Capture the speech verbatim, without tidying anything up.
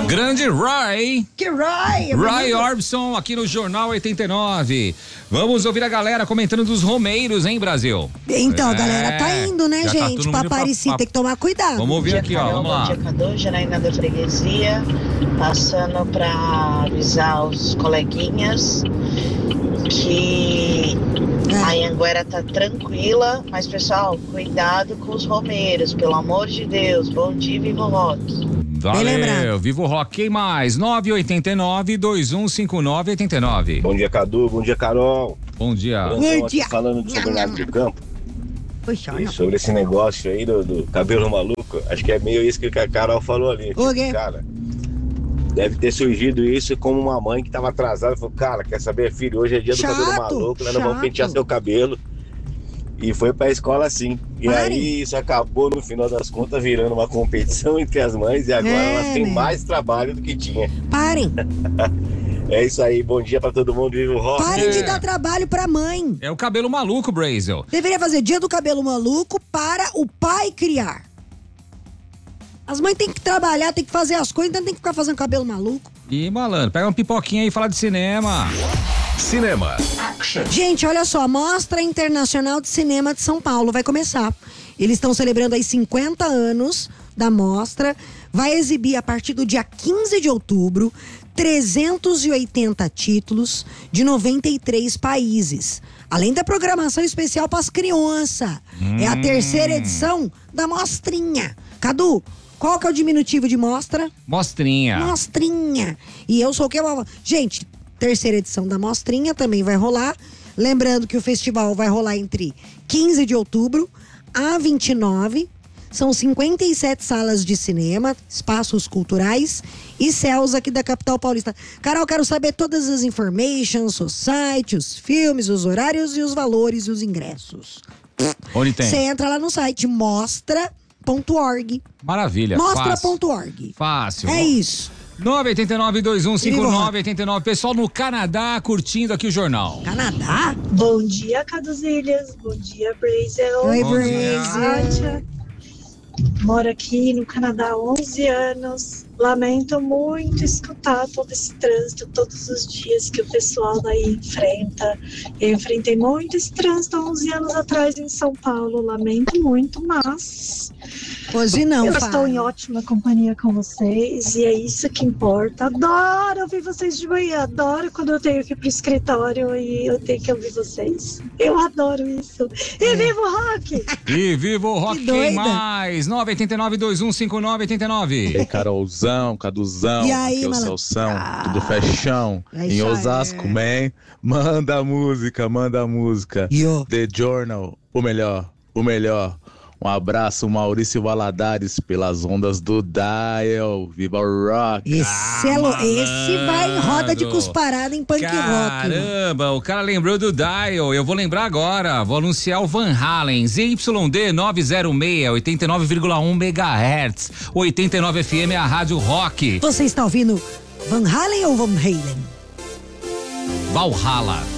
Grande Roy. Que Roy? Roy Orbison aqui no Jornal oitenta e nove. Vamos ouvir a galera comentando dos Romeiros, hein, Brasil? Então, a É, galera tá indo, né, já tá gente? todo pra mundo pra- Aparecida, pra- tem que tomar cuidado. Vamos ouvir Bom aqui, dia, ó. Carol, Vamos lá. Bom dia, Cadu, Janaína da Freguesia, passando para avisar os coleguinhas que É. a Anhanguera tá tranquila, mas pessoal, cuidado com os romeiros, pelo amor de Deus. Bom dia, viva o rock. Valeu, lembrado. Vivo Rock. Quem mais? nove oito nove, dois um cinco nove oito nove. Bom dia, Cadu. Bom dia, Carol. Bom dia. Brandão Bom aqui dia. falando sobre o Bernardo do Campo Puxa, e não. sobre esse negócio aí do, do cabelo maluco. Acho que é meio isso que a Carol falou ali. O quê? Cara, deve ter surgido isso como uma mãe que tava atrasada. Falou, cara, quer saber, filho, hoje é dia do Chato, cabelo maluco, nós não vamos chato. pentear seu cabelo. E foi pra escola assim. E Parem. aí isso acabou, no final das contas, virando uma competição entre as mães. E agora É, elas têm né? mais trabalho do que tinha. Parem. É isso aí, bom dia pra todo mundo. Viva o rock. Parem de É. dar trabalho pra mãe. É o cabelo maluco, Brazel. Deveria fazer dia do cabelo maluco para o pai criar. As mães têm que trabalhar, têm que fazer as coisas, então tem que ficar fazendo cabelo maluco. E malandro, pega uma pipoquinha aí e fala de cinema. Cinema. Gente, olha só, a Mostra Internacional de Cinema de São Paulo vai começar. Eles estão celebrando aí cinquenta anos da mostra. Vai exibir a partir do dia quinze de outubro trezentos e oitenta títulos de noventa e três países. Além da programação especial para as crianças. É a terceira edição da mostrinha. Cadu, qual que é o diminutivo de mostra? Mostrinha. Mostrinha. E eu sou o que? Gente, terceira edição da Mostrinha também vai rolar. Lembrando que o festival vai rolar entre quinze de outubro a vinte e nove. São cinquenta e sete salas de cinema, espaços culturais e céus aqui da capital paulista. Carol, quero saber todas as informations, o site, os filmes, os horários e os valores e os ingressos. Onde tem? Você entra lá no site mostra ponto org. Maravilha. mostra fácil. ponto org. Fácil. É isso. nove oito nove, dois um cinco nove oito nove. Pessoal no Canadá curtindo aqui o jornal. Canadá? Bom dia, Caduzilhas. Bom dia, Brazel. Oi, Bom dia. Brasil. Moro aqui no Canadá há onze anos. Lamento muito escutar todo esse trânsito todos os dias que o pessoal daí enfrenta. Eu enfrentei muito esse trânsito há onze anos atrás em São Paulo. Lamento muito, mas Hoje não, eu Fábio. estou em ótima companhia com vocês e é isso que importa. Adoro ouvir vocês de manhã. Adoro quando eu tenho que ir pro escritório e eu tenho que ouvir vocês. Eu adoro isso. E viva o rock! E viva o Rock, Que quem doida. mais? nove oito nove, dois um cinco nove oito nove. E aí, Carolzão, Caduzão, E aí, aqui é o malandro? Celção, Ah, tudo fechão, é em isso aí. Osasco, man. Manda a música, manda a música. Yo. The Journal, o melhor, o melhor. Um abraço, Maurício Valadares, pelas ondas do Dial. Viva o rock! Esse, é lo- esse vai em roda de malandro. cusparada em punk rock. mano. Caramba, o cara lembrou do Dial. Eu vou lembrar agora. Vou anunciar o Van Halen. Z Y D nove zero seis, oitenta e nove vírgula um megahertz. oitenta e nove F M é a Rádio Rock. Você está ouvindo Van Halen ou Van Halen? Valhalla.